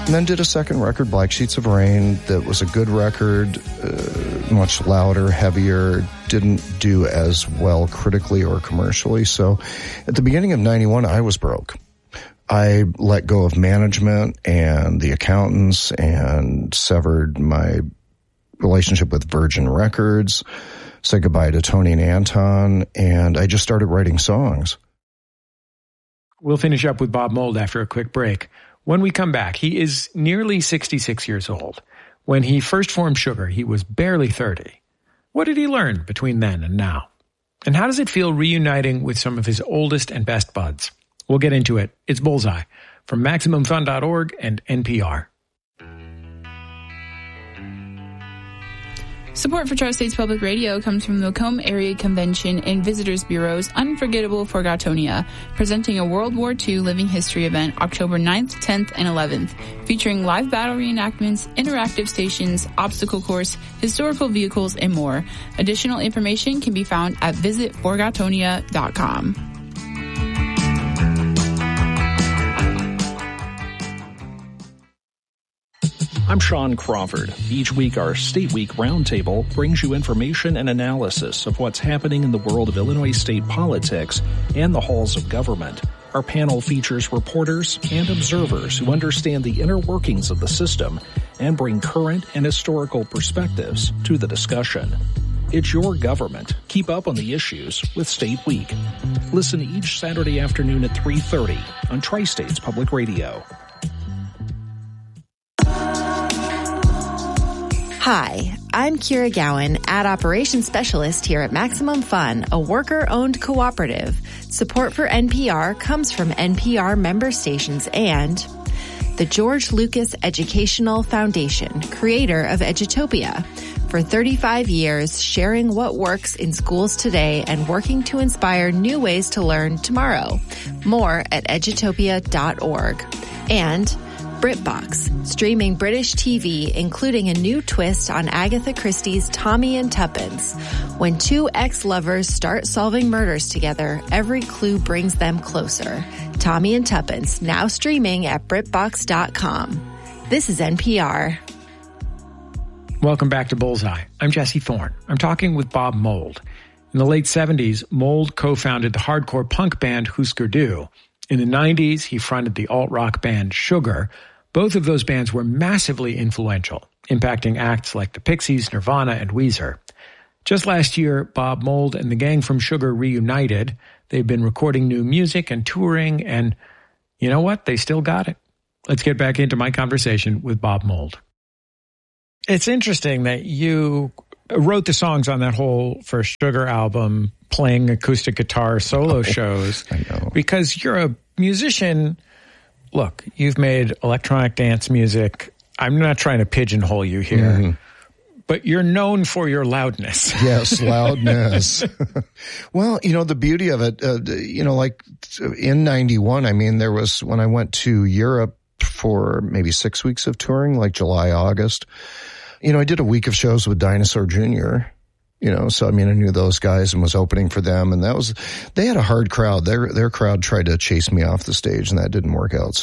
And then did a second record, Black Sheets of Rain, that was a good record, much louder, heavier, didn't do as well critically or commercially. So at the beginning of 91, I was broke. I let go of management and the accountants and severed my relationship with Virgin Records, said goodbye to Tony and Anton, and I just started writing songs. We'll finish up with Bob Mould after a quick break. When we come back, he is nearly 66 years old. When he first formed Sugar, he was barely 30. What did he learn between then and now? And how does it feel reuniting with some of his oldest and best buds? We'll get into it. It's Bullseye from MaximumFun.org and NPR. Support for Tri-States Public Radio comes from the Macomb Area Convention and Visitors Bureau's Unforgettable Forgotonia, presenting a World War II living history event October 9th, 10th, and 11th, featuring live battle reenactments, interactive stations, obstacle course, historical vehicles, and more. Additional information can be found at visitforgotonia.com. I'm Sean Crawford. Each week, our State Week Roundtable brings you information and analysis of what's happening in the world of Illinois state politics and the halls of government. Our panel features reporters and observers who understand the inner workings of the system and bring current and historical perspectives to the discussion. It's your government. Keep up on the issues with State Week. Listen each Saturday afternoon at 3:30 on Tri-States Public Radio. Hi, I'm Kira Gowan, Ad Operations Specialist here at Maximum Fun, a worker-owned cooperative. Support for NPR comes from NPR member stations and the George Lucas Educational Foundation, creator of Edutopia. For 35 years, sharing what works in schools today and working to inspire new ways to learn tomorrow. More at edutopia.org. And BritBox, streaming British TV, including a new twist on Agatha Christie's Tommy and Tuppence. When two ex-lovers start solving murders together, every clue brings them closer. Tommy and Tuppence, now streaming at BritBox.com. This is NPR. Welcome back to Bullseye. I'm Jesse Thorne. I'm talking with Bob Mould. In the late 70s, Mould co-founded the hardcore punk band Husker Du. In the 90s, he fronted the alt-rock band Sugar. Both of those bands were massively influential, impacting acts like the Pixies, Nirvana, and Weezer. Just last year, Bob Mould and the gang from Sugar reunited. They've been recording new music and touring, and you know what? They still got it. Let's get back into my conversation with Bob Mould. It's interesting that you wrote the songs on that whole first Sugar album, playing acoustic guitar solo shows. I know. Because you're a musician. Look, you've made electronic dance music. I'm not trying to pigeonhole you here, but you're known for your loudness. Yes, loudness. Well, you know, the beauty of it, like in 91, I mean, there was, when I went to Europe for maybe 6 weeks of touring, like July, August, I did a week of shows with Dinosaur Jr., so I mean, I knew those guys and was opening for them, and they had a hard crowd. Their crowd tried to chase me off the stage, and that didn't work out